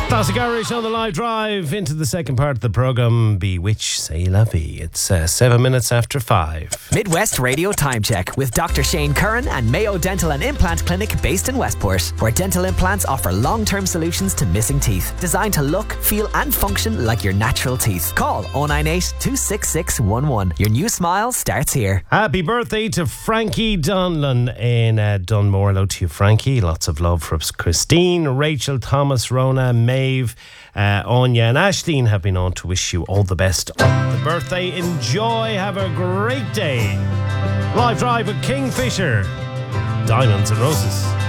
Classic Irish on the live drive into the second part of the programme. Bewitch, say la vie. It's 7 minutes after 5. Midwest Radio Time Check with Dr. Shane Curran and Mayo Dental and Implant Clinic based in Westport, where dental implants offer long-term solutions to missing teeth, designed to look, feel and function like your natural teeth. Call 098 266 11. Your new smile starts here. Happy birthday to Frankie Donlan in Dunmorlow. To you, Frankie. Lots of love from Christine, Rachel, Thomas, Rona, Maeve, Anya and Ashleen have been on to wish you all the best on the birthday. Enjoy, have a great day. Live drive with Kingfisher, Diamonds and Roses.